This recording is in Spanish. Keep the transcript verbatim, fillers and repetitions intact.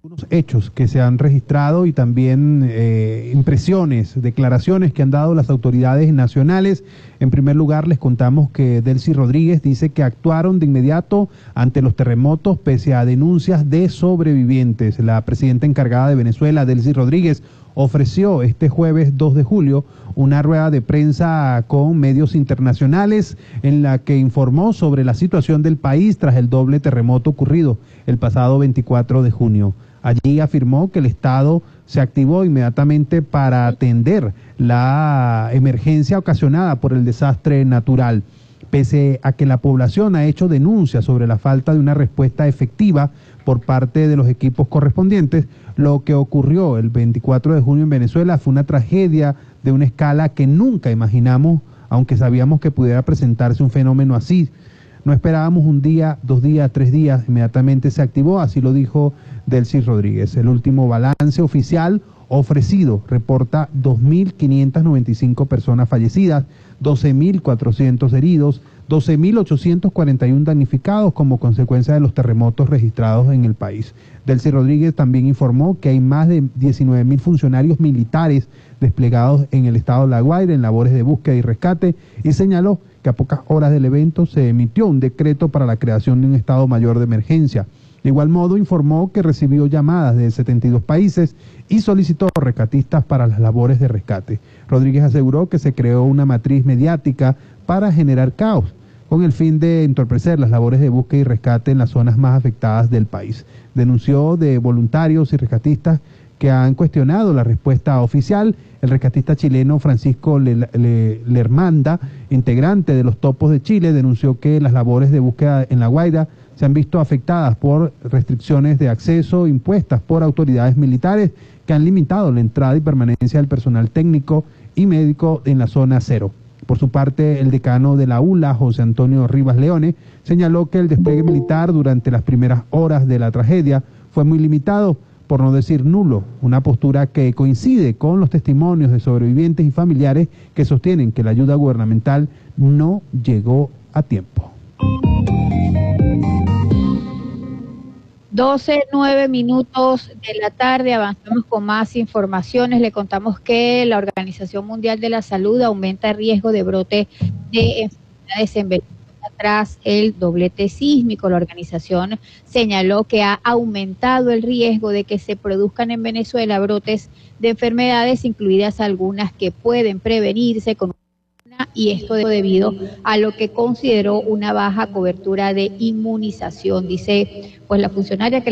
Algunos hechos que se han registrado y también eh, impresiones, declaraciones que han dado las autoridades nacionales. En primer lugar, les contamos que Delcy Rodríguez dice que actuaron de inmediato ante los terremotos pese a denuncias de sobrevivientes. La presidenta encargada de Venezuela, Delcy Rodríguez, ofreció este jueves dos de julio una rueda de prensa con medios internacionales en la que informó sobre la situación del país tras el doble terremoto ocurrido el pasado veinticuatro de junio. Allí afirmó que el Estado se activó inmediatamente para atender la emergencia ocasionada por el desastre natural. Pese a que la población ha hecho denuncias sobre la falta de una respuesta efectiva por parte de los equipos correspondientes, lo que ocurrió el veinticuatro de junio en Venezuela fue una tragedia de una escala que nunca imaginamos, aunque sabíamos que pudiera presentarse un fenómeno así. No esperábamos un día, dos días, tres días, inmediatamente se activó, así lo dijo Delcy Rodríguez. El último balance oficial ofrecido reporta dos mil quinientas noventa y cinco personas fallecidas, doce mil cuatrocientos heridos, doce mil ochocientos cuarenta y uno damnificados como consecuencia de los terremotos registrados en el país. Delcy Rodríguez también informó que hay más de diecinueve mil funcionarios militares desplegados en el estado de La Guaira en labores de búsqueda y rescate y señaló que a pocas horas del evento se emitió un decreto para la creación de un estado mayor de emergencia. De igual modo informó que recibió llamadas de setenta y dos países y solicitó rescatistas para las labores de rescate. Rodríguez aseguró que se creó una matriz mediática para generar caos, con el fin de entorpecer las labores de búsqueda y rescate en las zonas más afectadas del país. Denunció de voluntarios y rescatistas que han cuestionado la respuesta oficial. El rescatista chileno Francisco Lermanda, integrante de los Topos de Chile, denunció que las labores de búsqueda en La Guaira se han visto afectadas por restricciones de acceso impuestas por autoridades militares que han limitado la entrada y permanencia del personal técnico y médico en la zona cero. Por su parte, el decano de la U L A, José Antonio Rivas Leone, señaló que el despliegue militar durante las primeras horas de la tragedia fue muy limitado, por no decir nulo, una postura que coincide con los testimonios de sobrevivientes y familiares que sostienen que la ayuda gubernamental no llegó a tiempo. doce, nueve minutos de la tarde, avanzamos con más informaciones. Le contamos que la Organización Mundial de la Salud aumenta el riesgo de brote de enfermedades en Venezuela tras el doblete sísmico. La organización señaló que ha aumentado el riesgo de que se produzcan en Venezuela brotes de enfermedades, incluidas algunas que pueden prevenirse con y esto debido a lo que consideró una baja cobertura de inmunización. Dice pues la funcionaria que